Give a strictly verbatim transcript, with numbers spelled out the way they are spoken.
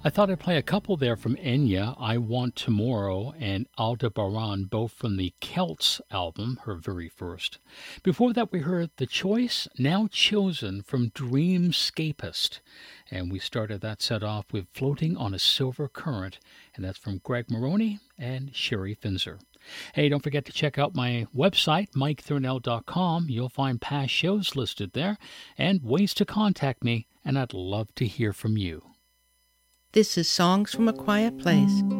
I thought I'd play a couple there from Enya, I Want Tomorrow, and Aldebaran, both from the Celts album, her very first. Before that, we heard The Choice, Now Chosen from Dreamscapist. And we started that set off with Floating on a Silver Current, and that's from Greg Maroney and Sherry Finzer. Hey, don't forget to check out my website, mike thornell dot com. You'll find past shows listed there and ways to contact me, and I'd love to hear from you. This is Songs from a Quiet Place.